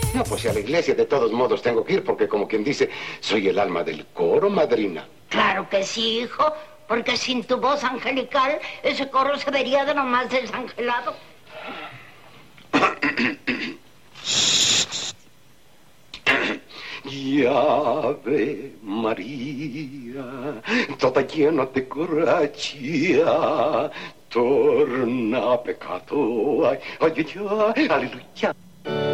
No, pues a la iglesia de todos modos tengo que ir porque, como quien dice, soy el alma del coro, madrina. Claro que sí, hijo, porque sin tu voz angelical ese coro se vería de lo más desangelado. Y Ave María, toda llena de gracia, torna peccato, ay, ay, ay, aleluya.